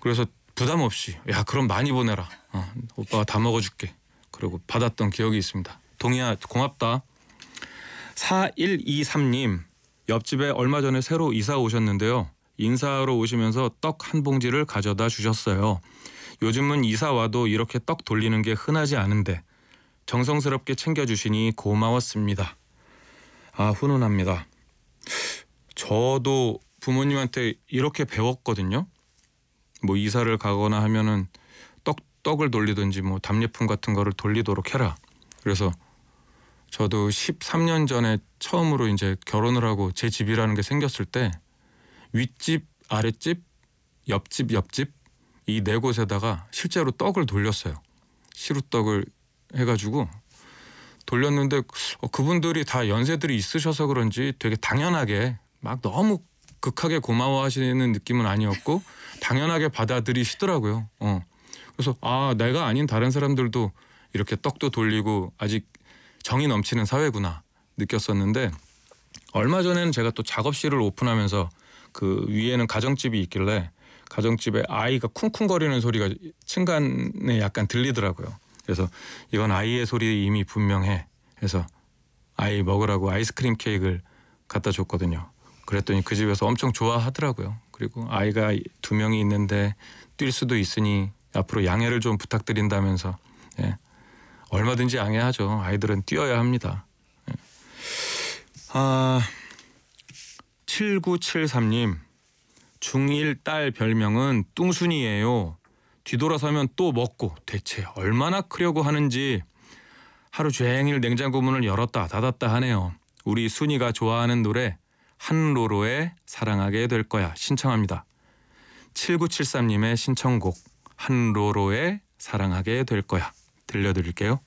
그래서 부담 없이 야 그럼 많이 보내라. 오빠가 다 먹어줄게. 그리고 받았던 기억이 있습니다. 동희야 고맙다. 4123님 옆집에 얼마 전에 새로 이사 오셨는데요. 인사하러 오시면서 떡 한 봉지를 가져다 주셨어요. 요즘은 이사 와도 이렇게 떡 돌리는 게 흔하지 않은데 정성스럽게 챙겨주시니 고마웠습니다. 아 훈훈합니다. 저도 부모님한테 이렇게 배웠거든요. 뭐 이사를 가거나 하면은 떡을 돌리든지 뭐 답례품 같은 거를 돌리도록 해라. 그래서 저도 13년 전에 처음으로 이제 결혼을 하고 제 집이라는 게 생겼을 때 윗집, 아랫집, 옆집 이 네 곳에다가 실제로 떡을 돌렸어요. 시루떡을 해가지고 돌렸는데 그분들이 다 연세들이 있으셔서 그런지 되게 당연하게 막 너무 극하게 고마워하시는 느낌은 아니었고 당연하게 받아들이시더라고요. 그래서 아 내가 아닌 다른 사람들도 이렇게 떡도 돌리고 아직 정이 넘치는 사회구나 느꼈었는데 얼마 전에는 제가 또 작업실을 오픈하면서 그 위에는 가정집이 있길래 가정집에 아이가 쿵쿵거리는 소리가 층간에 약간 들리더라고요. 그래서 이건 아이의 소리 이미 분명해 해서 아이 먹으라고 아이스크림 케이크를 갖다 줬거든요. 그랬더니 그 집에서 엄청 좋아하더라고요. 그리고 아이가 2명이 있는데 뛸 수도 있으니 앞으로 양해를 좀 부탁드린다면서 예. 얼마든지 양해하죠. 아이들은 뛰어야 합니다. 예. 7973님 중1 딸 별명은 뚱순이에요. 뒤돌아서면 또 먹고 대체 얼마나 크려고 하는지 하루 종일 냉장고 문을 열었다 닫았다 하네요. 우리 순이가 좋아하는 노래 한로로의 사랑하게 될 거야 신청합니다. 7973님의 신청곡 한로로의 사랑하게 될 거야 들려드릴게요.